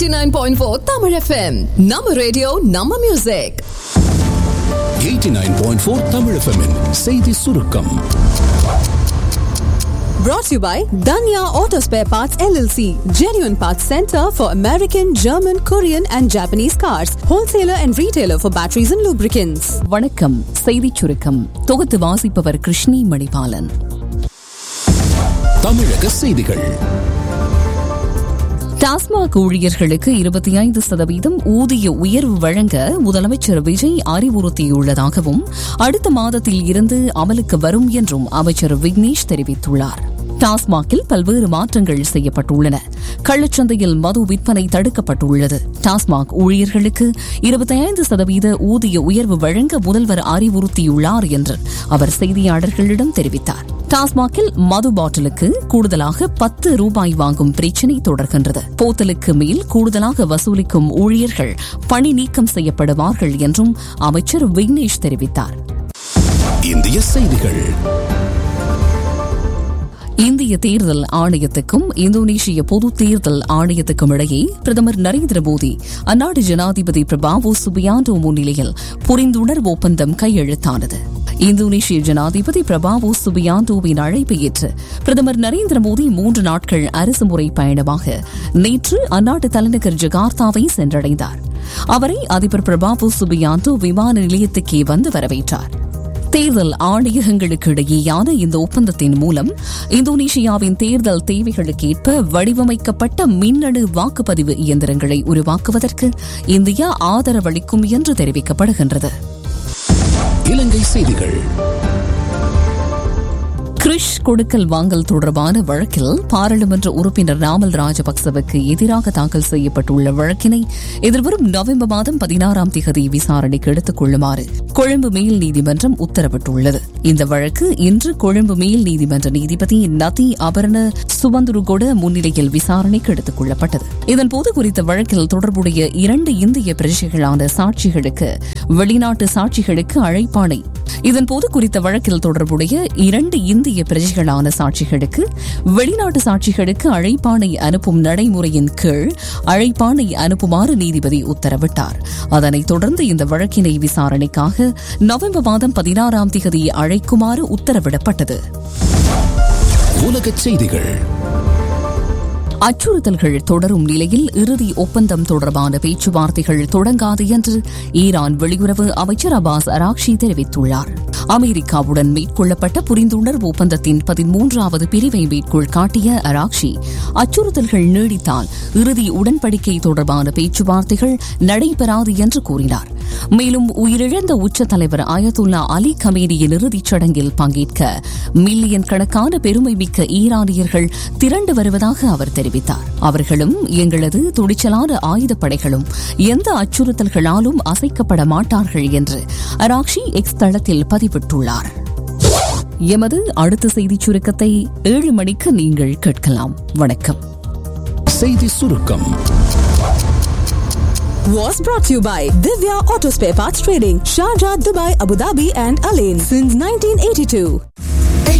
89.4 Tamil FM. Nama radio, Nama music. 89.4 Tamil FM -இன் செய்தி சுருக்கம். Brought to you by Danya Auto Spare Parts LLC, genuine parts center for American, German, Korean and Japanese cars, wholesaler and retailer for batteries and lubricants. வணக்கம். செய்தி சுருக்கம் தொகுத்து வாசிப்பவர் கிருஷ்ணி மணிபாலன். தமிழக செய்திகள். டாஸ்மாக் ஊழியர்களுக்கு 25% ஊதிய உயர்வு வழங்க முதலமைச்சர் விஜய் அறிவுறுத்தியுள்ளதாகவும் அடுத்த மாதத்தில் இருந்து அமலுக்கு வரும் என்றும் அமைச்சர் விக்னேஷ் தெரிவித்துள்ளார். டாஸ்மாகில் பல்வேறு மாற்றங்கள் செய்யப்பட்டுள்ளன. கள்ளச்சந்தையில் மது விற்பனை தடுக்கப்பட்டுள்ளது. டாஸ்மாக் ஊழியர்களுக்கு 25% ஊதிய உயர்வு வழங்க முதல்வர் அறிவுறுத்தியுள்ளார் என்று அவர் செய்தியாளர்களிடம் தெரிவித்தார். டாஸ்மாகில் மது பாட்டிலுக்கு கூடுதலாக 10 ரூபாய் வாங்கும் பிரச்சினை தொடர்கின்றது. போத்தலுக்கு மேல் கூடுதலாக வசூலிக்கும் ஊழியர்கள் பணி நீக்கம் செய்யப்படுவார்கள் என்றும் அமைச்சர் விக்னேஷ் தெரிவித்தார். இந்திய செய்திகள். இந்திய தேர்தல் ஆணையத்துக்கும் இந்தோனேஷிய பொது தேர்தல் ஆணையத்துக்கும் இடையே பிரதமர் நரேந்திர மோடி அந்நாட்டு ஜனாதிபதி பிரபாவோ சுபியாண்டோ முன்னிலையில் புரிந்துணர்வு ஒப்பந்தம் கையெழுத்தானது. இந்தோனேஷிய ஜனாதிபதி பிரபாவோ சுபியாண்டோவின் அழைப்பை ஏற்று பிரதமர் நரேந்திர மோடி 3 நாட்கள் அரசுமுறை பயணமாக நேற்று அந்நாட்டு தலைநகர் ஜகார்த்தாவை சென்றடைந்தார். அவரை அதிபர் பிரபாவோ சுபியாண்டோ விமான நிலையத்துக்கே வந்து வரவேற்றார். தேர்தல் ஆணையகங்களுக்கு இடையேயான இந்த ஒப்பந்தத்தின் மூலம் இந்தோனேஷியாவின் தேர்தல் தேவைகளுக்கேற்ப வடிவமைக்கப்பட்ட மின்னணு வாக்குப்பதிவு இயந்திரங்களை உருவாக்குவதற்கு இந்தியா ஆதரவளிக்கும் என்று தெரிவிக்கப்படுகின்றது. இலங்கை செய்திகள். கிரிஷ் கொடுக்கல் வாங்கல் தொடர்பான வழக்கில் பாராளுமன்ற உறுப்பினர் நாமல் ராஜபக்சவுக்கு எதிராக தாக்கல் செய்யப்பட்டுள்ள வழக்கினை எதிர்வரும் நவம்பர் மாதம் 16ஆம் தேதி விசாரணைக்கு எடுத்துக் கொள்ளுமாறு கொழும்பு மேல் நீதிமன்றம் உத்தரவிட்டுள்ளது. இந்த வழக்கு இன்று கொழும்பு மேல் நீதிமன்ற நீதிபதி நதி அபர்ண சுபந்துருகொட முன்னிலையில் விசாரணைக்கு எடுத்துக் கொள்ளப்பட்டது. இதன்போது குறித்த வழக்கில் தொடர்புடைய 2 இந்திய பிரஜைகளான சாட்சிகளுக்கு வெளிநாட்டு சாட்சிகளுக்கு அழைப்பாணை இதன்போது குறித்த வழக்கில் தொடர்புடைய 2 இந்திய பிரஜைகளான சாட்சிகளுக்கு வெளிநாட்டு சாட்சிகளுக்கு அழைப்பாணை அனுப்பும் நடைமுறையின் கீழ் அழைப்பாணை அனுப்புமாறு நீதிபதி உத்தரவிட்டார். அதனைத் தொடர்ந்து இந்த வழக்கினை விசாரணைக்காக நவம்பர் மாதம் 16ஆம் தேதி அழைக்குமாறு உத்தரவிடப்பட்டது. உலகச் செய்திகள். அச்சுறுத்தல்கள் தொடரும் நிலையில் இறுதி ஒப்பந்தம் தொடர்பான பேச்சுவார்த்தைகள் தொடங்காது என்று ஈரான் வெளியுறவு அமைச்சர் அப்பாஸ் அராக்ஷி தெரிவித்துள்ளார். அமெரிக்காவுடன் மேற்கொள்ளப்பட்ட புரிந்துணர்வு ஒப்பந்தத்தின் 13வது பிரிவை மேற்கோள் காட்டிய அராக்ஷி அச்சுறுத்தல்கள் நீடித்தால் இறுதி உடன்படிக்கை தொடர்பான பேச்சுவார்த்தைகள் நடைபெறாது என்று கூறினார். மேலும் உயிரிழந்த உச்ச தலைவர் அயதுல்லா அலி கமேனியின் இறுதிச் சடங்கில் பங்கேற்க மில்லியன் கணக்கான பெருமை மிக்க ஈரானியர்கள் திரண்டு வருவதாக அவர் தெரிவித்தார். அவர்களும் எங்களது துணிச்சலான ஆயுதப்படைகளும் எந்த அச்சுறுத்தல்களாலும் அசைக்கப்பட மாட்டார்கள் என்று அராக்ஷி எக்ஸ் தளத்தில் பதிவிட்டுள்ளார். எமது அடுத்த செய்திச் சுருக்கத்தை 7 மணிக்கு நீங்கள் கேட்கலாம். வணக்கம். செய்தி சுருக்கம் Was brought to you by Divya Auto Spare Parts Trading, Sharjah, Dubai, Abu Dhabi and Alain since 1982.